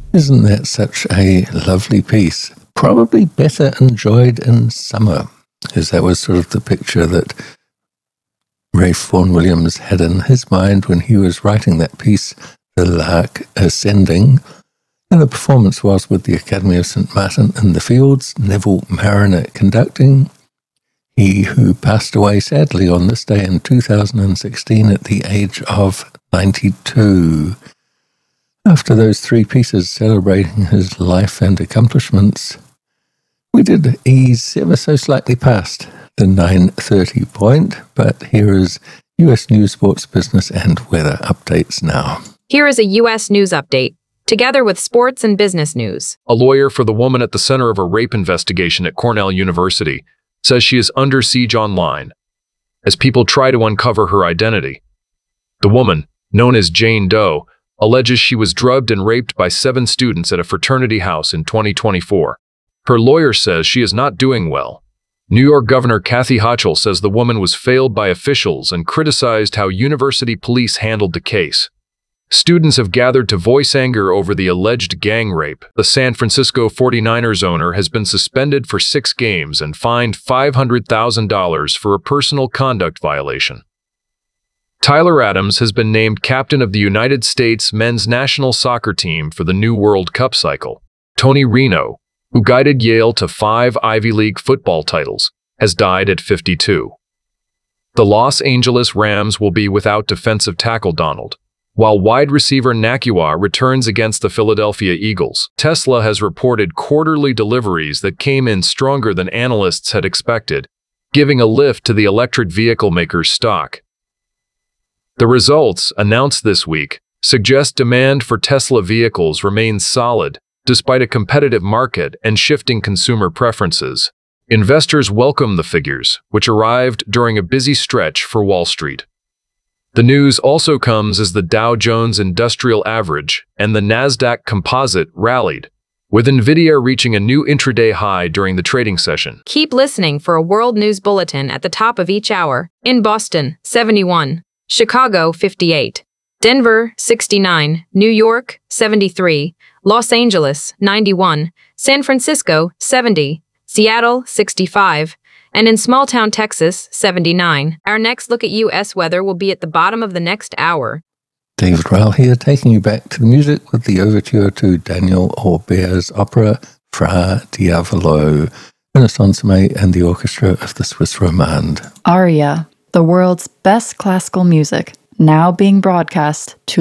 Isn't that such a lovely piece? Probably better enjoyed in summer, as that was sort of the picture that Ralph Vaughan Williams had in his mind when he was writing that piece, The Lark Ascending. And the performance was with the Academy of St. Martin in the Fields, Neville Mariner conducting. He who passed away sadly on this day in 2016 at the age of 92. After those three pieces celebrating his life and accomplishments, we did ease ever so slightly past the 9:30 point, but here is U.S. News, Sports, Business, and Weather updates now. Here is a U.S. News update, together with sports and business news. A lawyer for the woman at the center of a rape investigation at Cornell University says she is under siege online as people try to uncover her identity. The woman, known as Jane Doe, alleges she was drugged and raped by 7 students at a fraternity house in 2024. Her lawyer says she is not doing well. New York Governor Kathy Hochul says the woman was failed by officials and criticized how university police handled the case. Students have gathered to voice anger over the alleged gang rape. The San Francisco 49ers owner has been suspended for 6 games and fined $500,000 for a personal conduct violation. Tyler Adams has been named captain of the United States men's national soccer team for the new World Cup cycle. Tony Reno, who guided Yale to 5 Ivy League football titles, has died at 52. The Los Angeles Rams will be without defensive tackle Donald, while wide receiver Nacua returns against the Philadelphia Eagles. Tesla has reported quarterly deliveries that came in stronger than analysts had expected, giving a lift to the electric vehicle maker's stock. The results, announced this week, suggest demand for Tesla vehicles remains solid, despite a competitive market and shifting consumer preferences. Investors welcome the figures, which arrived during a busy stretch for Wall Street. The news also comes as the Dow Jones Industrial Average and the Nasdaq Composite rallied, with NVIDIA reaching a new intraday high during the trading session. Keep listening for a world news bulletin at the top of each hour. In Boston, 71. Chicago, 58. Denver, 69. New York, 73. Los Angeles, 91. San Francisco, 70. Seattle, 65. And in small-town Texas, 79. Our next look at U.S. weather will be at the bottom of the next hour. David Ryle here, taking you back to the music with the overture to Daniel Auber's opera Fra Diavolo, Renaissance May and the orchestra of the Swiss Romande. Aria, the world's best classical music, now being broadcast to